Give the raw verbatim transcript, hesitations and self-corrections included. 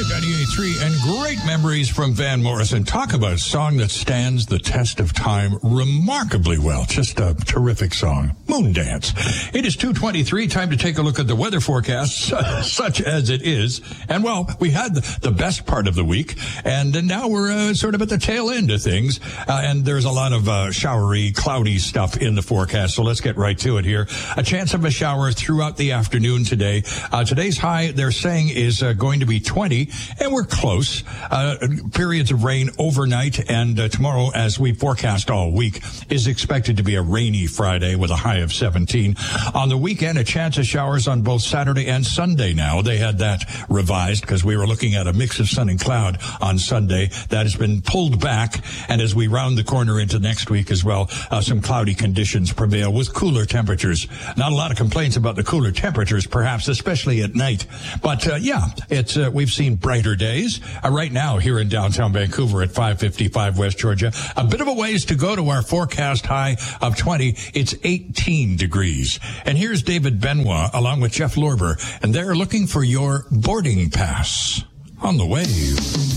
ninety-eight point three, and great memories from Van Morrison. Talk about a song that stands the test of time remarkably well. Just a terrific song. Moon Dance. It is two twenty-three. Time to take a look at the weather forecast, such as it is. And, well, we had the, the best part of the week, and now we're uh, sort of at the tail end of things. Uh, and there's a lot of uh, showery, cloudy stuff in the forecast, so let's get right to it here. A chance of a shower throughout the afternoon today. Uh, today's high, they're saying, is uh, going to be twenty, and we're close. Uh, periods of rain overnight, and uh, tomorrow, as we forecast all week, is expected to be a rainy Friday with a high of seventeen. On the weekend, a chance of showers on both Saturday and Sunday now. They had that revised because we were looking at a mix of sun and cloud on Sunday. That has been pulled back, and as we round the corner into next week as well, uh, some cloudy conditions prevail with cooler temperatures. Not a lot of complaints about the cooler temperatures, perhaps, especially at night. But, uh, yeah, it's uh, we've seen brighter days. Uh, right now, here in downtown Vancouver at five fifty-five West Georgia, a bit of a ways to go to our forecast high of twenty. It's eighteen degrees. And here's David Benoit along with Jeff Lorber, and they're looking for your boarding pass on the wave.